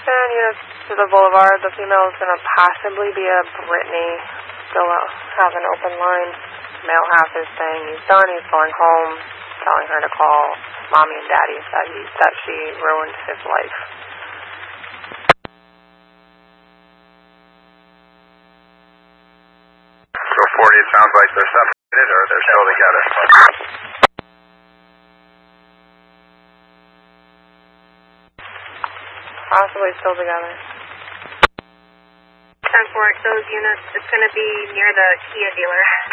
And units to the Boulevard, the female is going to possibly be a Brittany. Still have an open line. Male half is saying he's done, he's going home, telling her to call Mommy and Daddy, that she ruined his life. So 40, it sounds like they're separated or they're still together. Possibly still together. 10-4, those units, it's going to be near the Kia dealer.